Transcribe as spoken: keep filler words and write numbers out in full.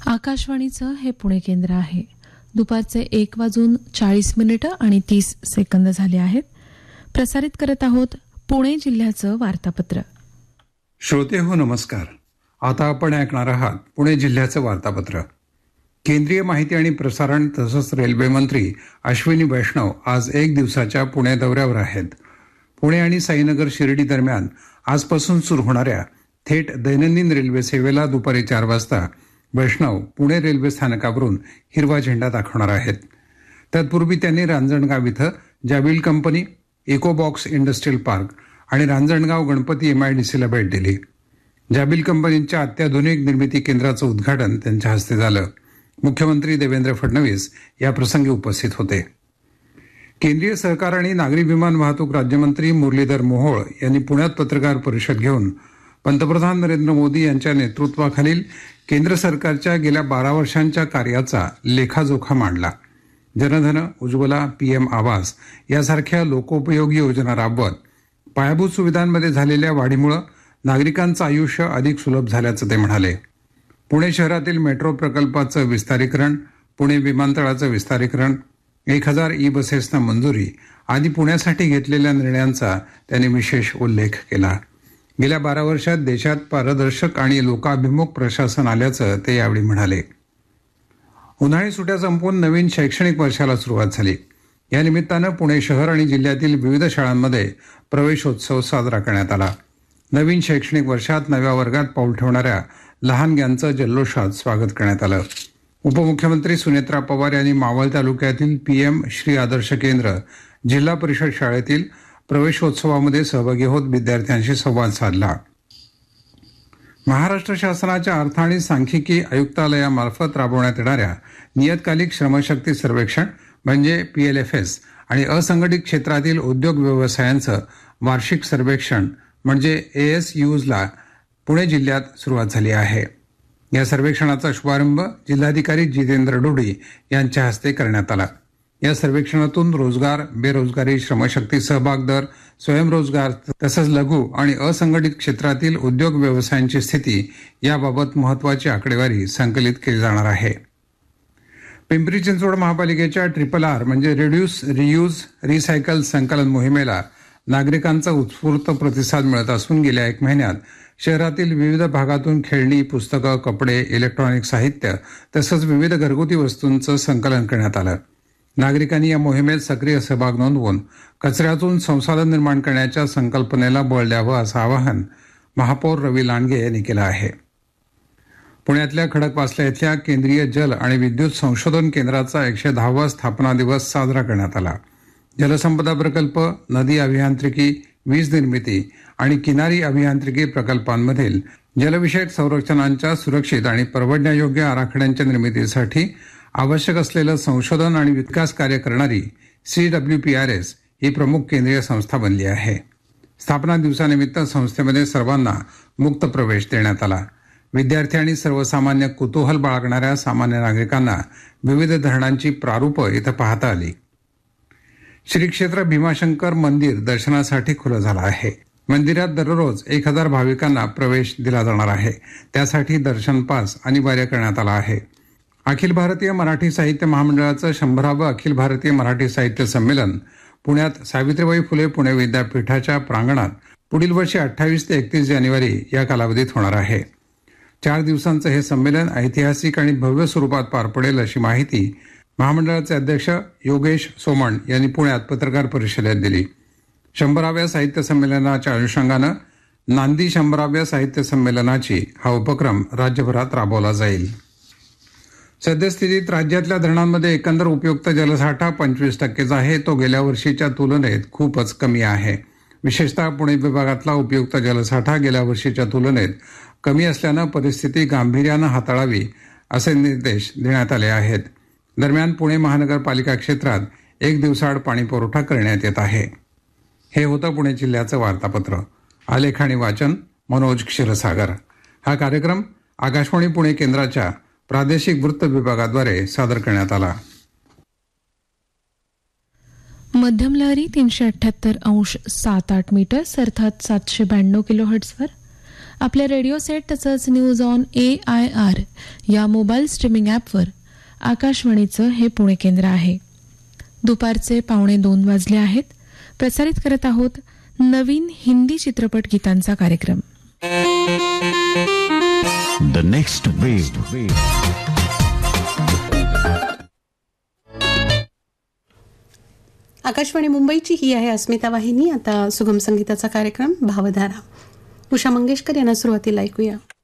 आकाशवाणीचं हे पुणे केंद्र आहे. दुपारचे एक वाजून चाळीस मिनिटं आणि तीस सेकंद झाले आहेत. प्रसारित करत आहोत पुणे जिल्ह्याचं वार्तापत्र. श्रोते हो नमस्कार. आता आपण ऐकणार आहात पुणे जिल्ह्याचं वार्तापत्र. केंद्रीय माहिती आणि प्रसारण तसंच रेल्वे मंत्री अश्विनी वैष्णव आज एक दिवसाच्या पुणे दौऱ्यावर आहेत. पुणे आणि साईनगर शिर्डी दरम्यान आजपासून सुरू होणाऱ्या थेट दैनंदिन रेल्वे सेवेला दुपारी चार वाजता वैष्णव पुणे रेल्वे स्थानकावरून हिरवा झेंडा दाखवणार आहेत. तत्पूर्वी त्यांनी रांजणगाव इथं जाबिल कंपनी, इकोबॉक्स इंडस्ट्रियल पार्क आणि रांजणगाव गणपती एमआयडीसीला भेट दिली. जाबिल कंपनीच्या अत्याधुनिक निर्मिती केंद्राचं उद्घाटन त्यांच्या हस्ते झालं. मुख्यमंत्री देवेंद्र फडणवीस या प्रसंगी उपस्थित होते. केंद्रीय सहकार आणि नागरी विमान वाहतूक राज्यमंत्री मुरलीधर मोहोळ यांनी पुण्यात पत्रकार परिषद घेऊन पंतप्रधान नरेंद्र मोदी यांच्या नेतृत्वाखालील केंद्र सरकारच्या गेल्या बारा वर्षांच्या कार्याचा लेखाजोखा मांडला. जनधन, उज्ज्वला, पीएम आवास यासारख्या लोकोपयोगी योजना राबवत पायाभूत सुविधांमध्ये झालेल्या वाढीमुळे नागरिकांचं आयुष्य अधिक सुलभ झाल्याचं ते म्हणाले. पुणे शहरातील मेट्रो प्रकल्पाचं विस्तारीकरण, पुणे विमानतळाचं विस्तारीकरण, एक हजार ई बसेसना मंजुरी आदी पुण्यासाठी घेतलेल्या निर्णयांचा त्यांनी विशेष उल्लेख केला. गेल्या बारा वर्षात देशात पारदर्शक आणि लोकाभिमुख प्रशासन आल्याचं ते यावेळी म्हणाले. उन्हाळी सुट्ट्या संपवून नवीन शैक्षणिक वर्षाला सुरुवात झाली. या निमित्तानं पुणे शहर आणि जिल्ह्यातील विविध शाळांमध्ये प्रवेशोत्सव साजरा करण्यात आला. नवीन शैक्षणिक वर्षात नव्या वर्गात पाऊल ठेवणाऱ्या लहानग्यांचं जल्लोषात स्वागत करण्यात आलं. उपमुख्यमंत्री सुनेत्रा पवार यांनी मावळ तालुक्यातील पीएम श्री आदर्श केंद्र जिल्हा परिषद शाळेतील प्रवेशोत्सवामध्ये सहभागी होत विद्यार्थ्यांशी संवाद साधला. महाराष्ट्र शासनाच्या अर्थ आणि सांख्यिकी आयुक्तालयामार्फत राबवण्यात येणाऱ्या नियतकालिक श्रमशक्ती सर्वेक्षण म्हणजे पीएलएफएस आणि असंघटित क्षेत्रातील उद्योग व्यवसायांचं वार्षिक सर्वेक्षण म्हणजे एएसयूजला पुणे जिल्ह्यात सुरुवात झाली आहे. या सर्वेक्षणाचा शुभारंभ जिल्हाधिकारी जितेंद्र डोडी यांच्या हस्ते करण्यात आला. या सर्वेक्षणातून रोजगार, बेरोजगारी, श्रमशक्ती सहभाग दर, स्वयंरोजगार तसंच लघु आणि असंघटित क्षेत्रातील उद्योग व्यवसायांची स्थिती याबाबत महत्वाची आकडेवारी संकलित केली जाणार आहे. पिंपरी चिंचवड महापालिकेच्या ट्रिपल आर म्हणजे रिड्यूस, रियूज, रिसायकल संकलन मोहिमेला नागरिकांचा उत्स्फूर्त प्रतिसाद मिळत असून गेल्या एक महिन्यात शहरातील विविध भागातून खेळणी, पुस्तकं, कपडे, इलेक्ट्रॉनिक साहित्य तसंच विविध घरगुती वस्तूंचं संकलन करण्यात आलं. नागरिकांनी या मोहिमेत सक्रिय सहभाग नोंदवून कचऱ्यातून संसाधन निर्माण करण्याच्या संकल्पनेला बळ द्यावं असं आवाहन महापौर रवी लांडगे यांनी केलं आहे. पुण्यातल्या खडकवासला इथल्या केंद्रीय जल आणि विद्युत संशोधन केंद्राचा एकशे दहावा स्थापना दिवस साजरा करण्यात आला. जलसंपदा प्रकल्प, नदी अभियांत्रिकी, वीज निर्मिती आणि किनारी अभियांत्रिकी प्रकल्पांमधील जलविषयक संरचनांच्या सुरक्षित आणि परवडण्यायोग्य आराखड्यांच्या निर्मितीसाठी आवश्यक असलेलं संशोधन आणि विकास कार्य करणारी सीडब्ल्यूपीआरएस ही प्रमुख केंद्रीय संस्था बनली आहे. स्थापना दिवसानिमित्त संस्थेमध्ये सर्वांना मुक्त प्रवेश देण्यात आला. विद्यार्थी आणि सर्वसामान्य कुतूहल बाळगणाऱ्या सामान्य नागरिकांना विविध धरणांची प्रारूपं इथं पाहता आली. श्री क्षेत्र भीमाशंकर मंदिर दर्शनासाठी खुलं झालं आहे. मंदिरात दररोज एक हजार भाविकांना प्रवेश दिला जाणार आहे. त्यासाठी दर्शन पास अनिवार्य करण्यात आला आहे. अखिल भारतीय मराठी साहित्य महामंडळाचं शंभरावं अखिल भारतीय मराठी साहित्य संमेलन पुण्यात सावित्रीबाई फुले पुणे विद्यापीठाच्या प्रांगणात पुढील वर्षी अठ्ठावीस ते एकतीस जानेवारी या कालावधीत होणार आहे. चार दिवसांचं हे संमेलन ऐतिहासिक आणि भव्य स्वरूपात पार पडेल अशी माहिती महामंडळाचे अध्यक्ष योगेश सोमण यांनी पुण्यात पत्रकार परिषदेत दिली. शंभराव्या साहित्य संमेलनाच्या अनुषंगानं नांदी शंभराव्या साहित्य संमेलनाची हा उपक्रम राज्यभरात राबवला जाईल. सद्यस्थितीत राज्यातल्या धरणांमध्ये एकंदर उपयुक्त जलसाठा पंचवीस टक्केचा आहे. तो गेल्या वर्षीच्या तुलनेत खूपच कमी आहे. विशेषतः पुणे विभागातला उपयुक्त जलसाठा गेल्या वर्षीच्या तुलनेत कमी असल्यानं परिस्थिती गांभीर्यानं हाताळावी असे निर्देश देण्यात आले आहेत. दरम्यान पुणे महानगरपालिका क्षेत्रात एक दिवसाआड पाणी पुरवठा करण्यात येत आहे. हे होतं पुणे जिल्ह्याचं वार्तापत्र. आलेख आणि वाचन मनोज क्षीरसागर. हा कार्यक्रम आकाशवाणी पुणे केंद्राच्या प्रादेशिक वृत्त विभागाद्वारे सादर करण्यात आला. मध्यम लहरी तीनशे अठ्ठ्याहत्तर अंश सात आठ मीटर अर्थात सातशे ब्याण्णव किलो हर्ट्सवर आपल्या रेडिओ सेट तसंच news on A I R या मोबाईल स्ट्रीमिंग ॲपवर आकाशवाणीचं हे पुणे केंद्र आहे. दुपारचे पावणे दोन वाजले आहेत. प्रसारित करत आहोत नवीन हिंदी चित्रपट गीतांचा कार्यक्रम. The next wave. आकाशवाणी मुंबईची ही आहे अस्मिता वाहिनी. आता सुगम संगीताचा कार्यक्रम भावधारा. उषा मंगेशकर यांना सुरुवातीला ऐकूया.